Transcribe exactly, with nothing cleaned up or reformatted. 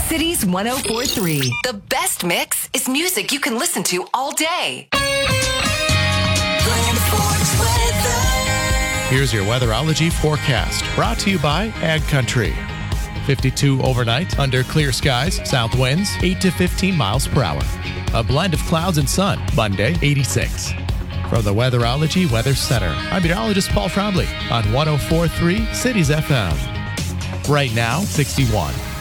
Cities one oh four point three. The best mix is music you can listen to all day. Here's your weatherology forecast, brought to you by Ag Country. fifty-two overnight, under clear skies, south winds, eight to fifteen miles per hour. A blend of clouds and sun, Monday, eighty-six. From the Weatherology Weather Center, I'm meteorologist Paul Trombley on one oh four point three Cities F M. Right now, sixty-one.